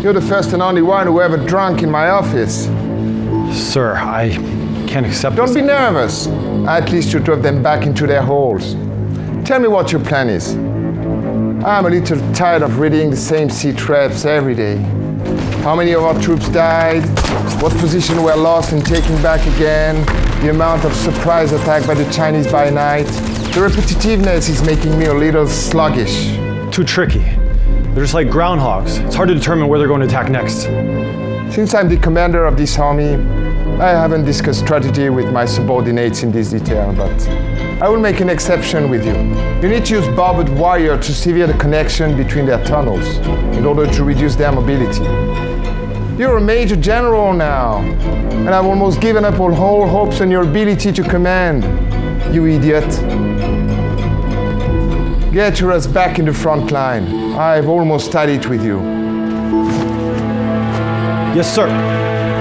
You're the first and only one who ever drunk in my office. Sir, I can't accept Don't this. be nervous. At least you drove them back into their holes. Tell me what your plan is. I'm a little tired of reading the same sea traps every day. How many of our troops died? What position were lost and taken back again? The amount of surprise attack by the Chinese by night? The repetitiveness is making me a little sluggish. Too tricky. They're just like groundhogs. It's hard to determine where they're going to attack next. Since I'm the commander of this army, I haven't discussed strategy with my subordinates in this detail, but I will make an exception with you. You need to use barbed wire to sever the connection between their tunnels in order to reduce their mobility. You're a major general now, and I've almost given up all hopes on your ability to command, you idiot. Get your ass back in the front line. I've almost had it with you. Yes, sir.